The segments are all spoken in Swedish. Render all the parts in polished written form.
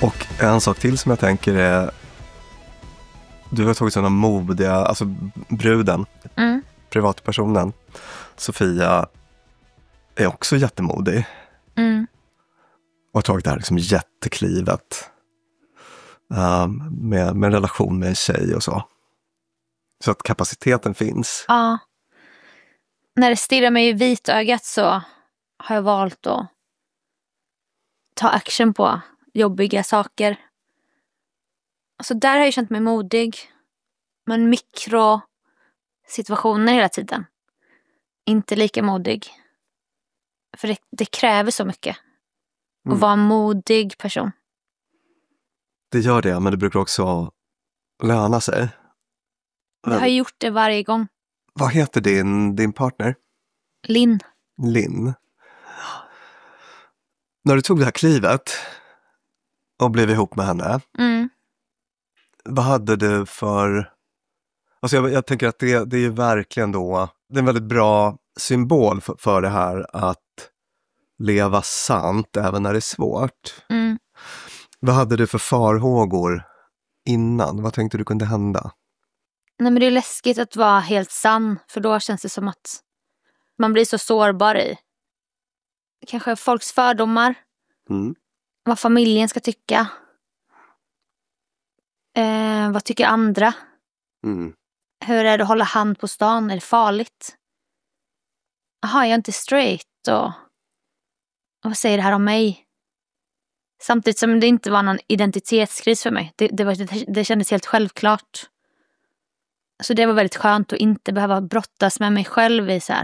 Och en sak till som jag tänker är, du har tagit sådana modiga, alltså bruden, privatpersonen, Sofia är också jättemodig. Och har tagit det här liksom jätteklivet med en relation med en tjej och så. Så att kapaciteten finns. Ja. När det stirrar mig i vitögat så har jag valt att ta action på jobbiga saker. Alltså där har jag känt mig modig. Men mikrosituationer hela tiden. Inte lika modig. För det kräver så mycket. Att vara en modig person. Det gör det, men det brukar också löna sig. Jag har gjort det varje gång. Vad heter din partner? Linn. När du tog det här klivet och blev ihop med henne, vad hade du för... Alltså jag tänker att det är ju verkligen då, det är en väldigt bra symbol för det här att leva sant även när det är svårt. Vad hade du för farhågor innan? Vad tänkte du kunde hända? Nej, men det är läskigt att vara helt sann. För då känns det som att man blir så sårbar i kanske folks fördomar. Vad familjen ska tycka. Vad tycker andra? Hur är det att hålla hand på stan? Är det farligt? Jaha, jag är inte straight. Och vad säger det här om mig? Samtidigt som det inte var någon identitetskris för mig. Det kändes helt självklart. Så det var väldigt skönt att inte behöva brottas med mig själv i så här.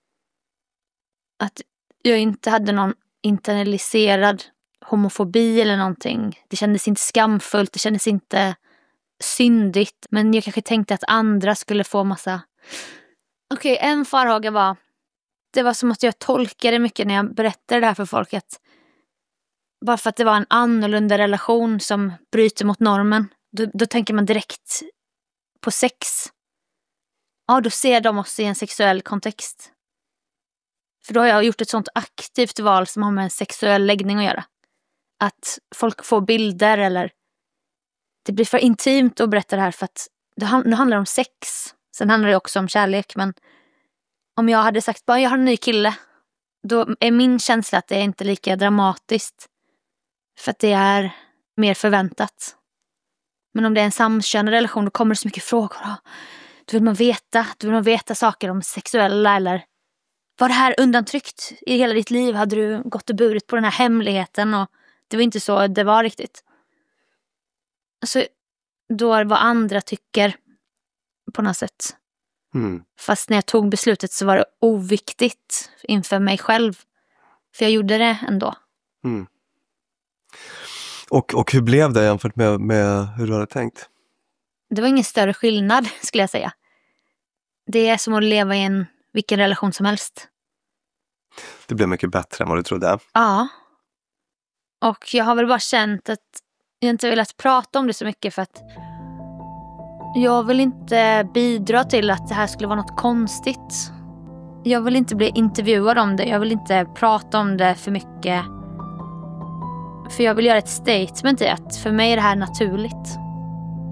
Att jag inte hade någon internaliserad homofobi eller någonting. Det kändes inte skamfullt, det kändes inte syndigt. Men jag kanske tänkte att andra skulle få massa... Okej, en farhåga var... Det var som att jag tolkade mycket när jag berättade det här för folk. Att bara för att det var en annorlunda relation som bryter mot normen. Då tänker man direkt på sex. Ja, då ser de oss i en sexuell kontext. För då har jag gjort ett sånt aktivt val som har med en sexuell läggning att göra. Att folk får bilder eller... Det blir för intimt att berätta det här för att nu handlar det om sex. Sen handlar det också om kärlek, men om jag hade sagt bara jag har en ny kille, då är min känsla att det är inte lika dramatiskt. För att det är mer förväntat. Men om det är en samkönad relation, då kommer det så mycket frågor. Då vill man veta saker om sexuella eller... Var det här undantryckt i hela ditt liv? Hade du gått och burit på den här hemligheten? Och det var inte så det var riktigt. Alltså, då är vad andra tycker på något sätt. Fast när jag tog beslutet så var det oviktigt inför mig själv. För jag gjorde det ändå. Och hur blev det jämfört med hur du hade tänkt? Det var ingen större skillnad skulle jag säga. Det är som att leva i vilken relation som helst. Det blev mycket bättre än vad du trodde. Ja. Och jag har väl bara känt att jag inte velat prata om det så mycket för att jag vill inte bidra till att det här skulle vara något konstigt. Jag vill inte bli intervjuad om det. Jag vill inte prata om det för mycket. För jag vill göra ett statement i att för mig är det här naturligt.